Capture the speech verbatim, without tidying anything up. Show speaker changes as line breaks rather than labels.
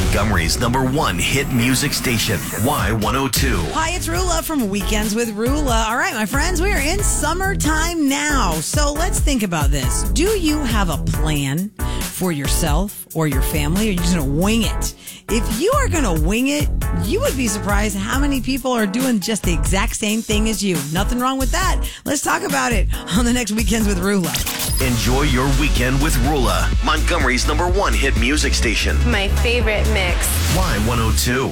Montgomery's number one hit music station, Y one oh two.
Hi, it's Rula from Weekends with Rula. All right, my friends, we are in summertime now. So let's think about this. Do you have a plan for yourself or your family, or are you just going to wing it? If you are going to wing it, you would be surprised how many people are doing just the exact same thing as you. Nothing wrong with that. Let's talk about it on the next Weekends with Rula.
Enjoy your weekend with Rula, Montgomery's number one hit music station,
My favorite mix.
Y one oh two.